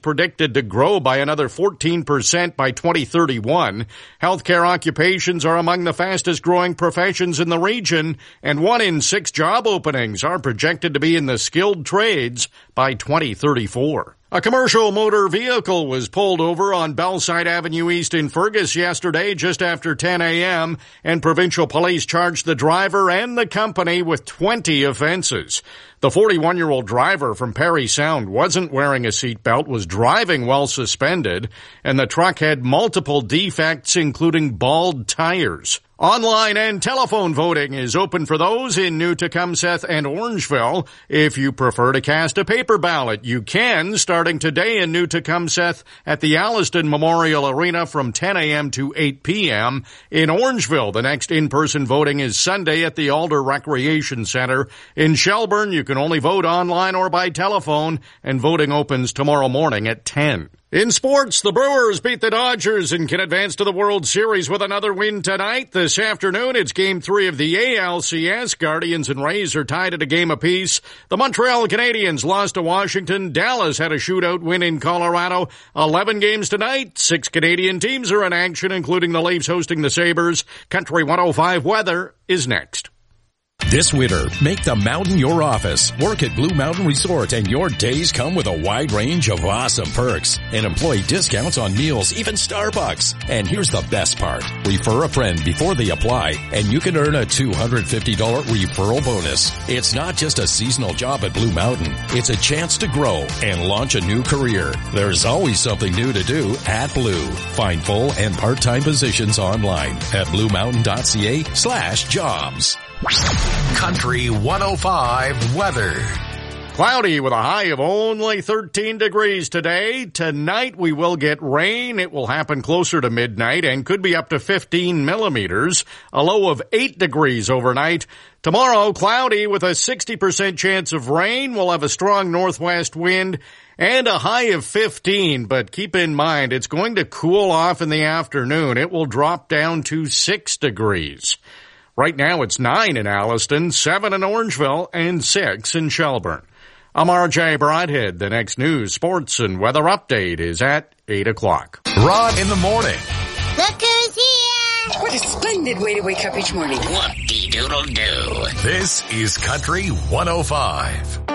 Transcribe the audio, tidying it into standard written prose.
predicted to grow by another 14% by 2031. Healthcare occupations are among the fastest growing professions in the region, and 1 in 6 job openings are projected to be in the skilled trades by 2034. A commercial motor vehicle was pulled over on Bellside Avenue East in Fergus yesterday just after 10 a.m., and provincial police charged the driver and the company with 20 offenses. The 41-year-old driver from Parry Sound wasn't wearing a seatbelt, was driving while suspended, and the truck had multiple defects, including bald tires. Online and telephone voting is open for those in New Tecumseth and Orangeville. If you prefer to cast a paper ballot, you can, starting today in New Tecumseth at the Alliston Memorial Arena from 10 a.m. to 8 p.m. In Orangeville, the next in-person voting is Sunday at the Alder Recreation Center. In Shelburne, you can only vote online or by telephone, and voting opens tomorrow morning at 10. In sports, the Brewers beat the Dodgers and can advance to the World Series with another win tonight. This afternoon, it's Game 3 of the ALCS. Guardians and Rays are tied at a game apiece. The Montreal Canadiens lost to Washington. Dallas had a shootout win in Colorado. 11 games tonight. 6 Canadian teams are in action, including the Leafs hosting the Sabres. Country 105 weather is next. This winter, make the mountain your office. Work at Blue Mountain Resort and your days come with a wide range of awesome perks and employee discounts on meals, even Starbucks. And here's the best part. Refer a friend before they apply and you can earn a $250 referral bonus. It's not just a seasonal job at Blue Mountain. It's a chance to grow and launch a new career. There's always something new to do at Blue. Find full and part-time positions online at bluemountain.ca/jobs. Country 105 weather. Cloudy with a high of only 13 degrees today. Tonight we will get rain. It will happen closer to midnight and could be up to 15 millimeters. A low of 8 degrees overnight. Tomorrow, cloudy with a 60% chance of rain. We'll have a strong northwest wind and a high of 15. But keep in mind, it's going to cool off in the afternoon. It will drop down to 6 degrees. Right now it's 9 in Alliston, 7 in Orangeville, and 6 in Shelburne. I'm RJ Broadhead. The next news, sports, and weather update is at 8 o'clock. Rod in the morning. Look who's here! What a splendid way to wake up each morning. Whoop-de-doodle-doo. This is Country 105.